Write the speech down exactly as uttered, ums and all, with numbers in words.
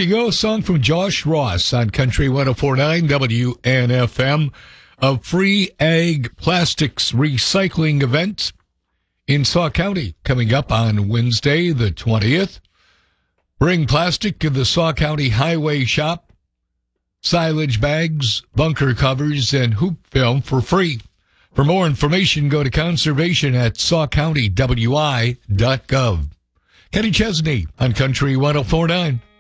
you go. A song from Josh Ross on Country one oh four point nine W N F M. A free ag plastics recycling event in Sauk County coming up on Wednesday, the twentieth. Bring plastic to the Sauk County Highway Shop. Silage bags, bunker covers, and hoop film for free. For more information, go to conservation at sauk county w i dot gov. Kenny Chesney on Country one oh four point nine.